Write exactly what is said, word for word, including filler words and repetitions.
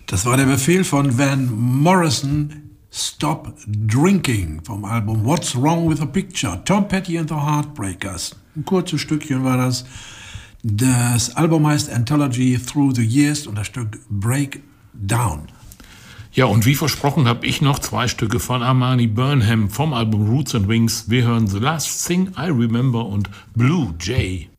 Das war der Befehl von Van Morrison, Stop Drinking, vom Album What's Wrong with the Picture, Tom Petty and the Heartbreakers. Ein kurzes Stückchen war das. Das Album heißt Anthology Through the Years und das Stück Break Down. Ja, und wie versprochen habe ich noch zwei Stücke von Armani Burnham vom Album Roots and Wings. Wir hören The Last Thing I Remember und Blue Jay.